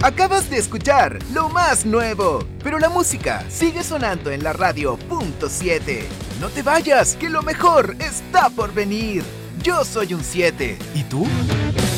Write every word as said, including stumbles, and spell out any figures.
Acabas de escuchar lo más nuevo, pero la música sigue sonando en la radio punto siete. No te vayas, que lo mejor está por venir. Yo soy un siete. ¿Y tú?